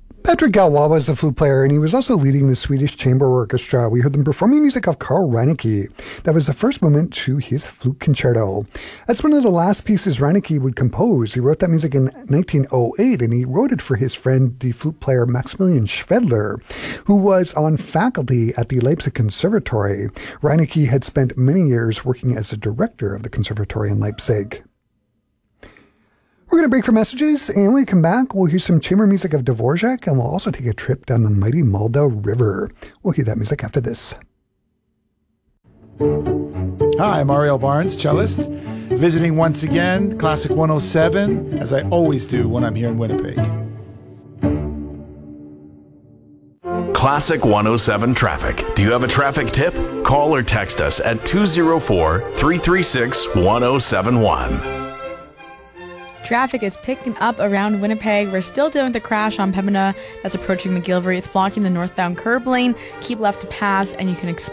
Patrick Galois was a flute player, and he was also leading the Swedish Chamber Orchestra. We heard them performing music of Carl Reinecke. That was the first movement to his flute concerto. That's one of the last pieces Reinecke would compose. He wrote that music in 1908, and he wrote it for his friend, the flute player Maximilian Schwedler, who was on faculty at the Leipzig Conservatory. Reinecke had spent many years working as a director of the conservatory in Leipzig. We're going to break for messages, and when we come back, we'll hear some chamber music of Dvorak, and we'll also take a trip down the mighty Moldau River. We'll hear that music after this. Hi, I'm Ariel Barnes, cellist, visiting once again Classic 107, as I always do when I'm here in Winnipeg. Classic 107 traffic. Do you have a traffic tip? Call or text us at 204-336-1071. Traffic is picking up around Winnipeg. We're still dealing with the crash on Pembina that's approaching McGillivray. It's blocking the northbound curb lane. Keep left to pass, and you can expect